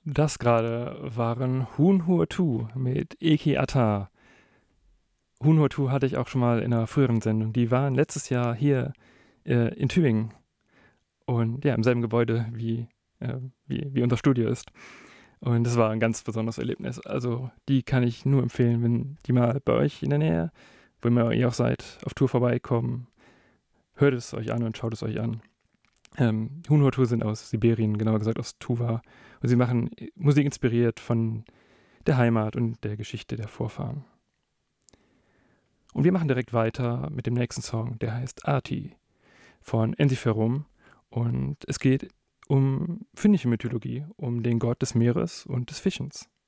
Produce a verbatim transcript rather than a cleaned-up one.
Das gerade waren Hunhuatu mit Eki Ata. Hunhuatu hatte ich auch schon mal in einer früheren Sendung. Die waren letztes Jahr hier äh, in Tübingen und ja, im selben Gebäude wie, äh, wie, wie unser Studio ist. Und das war ein ganz besonderes Erlebnis. Also die kann ich nur empfehlen, wenn die mal bei euch in der Nähe, wo immer ihr auch seid, auf Tour vorbeikommen. Hört es euch an und schaut es euch an. Ähm, Hunhuatu sind aus Sibirien, genauer gesagt aus Tuva. Und sie machen Musik inspiriert von der Heimat und der Geschichte der Vorfahren. Und wir machen direkt weiter mit dem nächsten Song, der heißt Arti von Ensiferum. Und es geht um finnische Mythologie, um den Gott des Meeres und des Fischens.